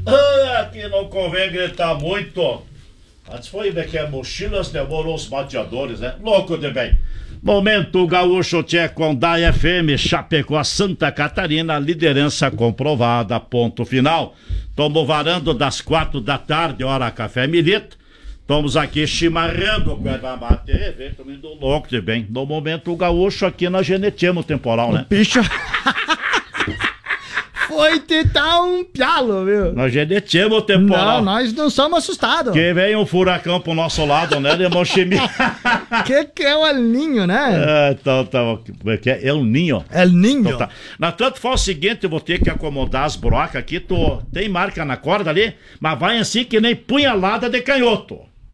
Aqui não convém gritar muito. Antes foi que é mochilas demorou os bateadores, né? Louco de bem. Momento Gaúcho Tchê com Dai FM, Chapecó, Santa Catarina, liderança comprovada, ponto final. Estamos varando das 4 da tarde, hora café milito. Estamos aqui chimarrando com a mate, evento indo louco de bem. No Momento Gaúcho aqui na Genetiamo Temporal, né? Bicho... Foi tentar um pialo, viu? Nós Genetiamo Temporal. Não, nós não somos assustados. Que vem um furacão pro nosso lado, né, de Mochimi? que é o El Ninho, né? Então, que é El Ninho. El Ninho. Então, tá. Na tanto faz o seguinte, eu vou ter que acomodar as brocas aqui, tem marca na corda ali, mas vai assim que nem punhalada de canhoto.